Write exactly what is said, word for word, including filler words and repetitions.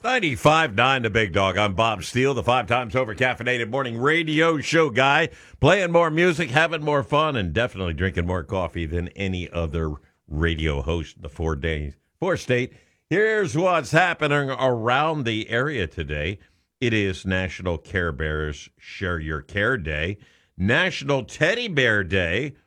ninety-five point nine The Big Dog. I'm Bob Steele, the five times over caffeinated morning radio show guy, playing more music, having more fun, and definitely drinking more coffee than any other radio host in the four days, four state. Here's what's happening around the area today. It is National Care Bears Share Your Care Day, National Teddy Bear Day,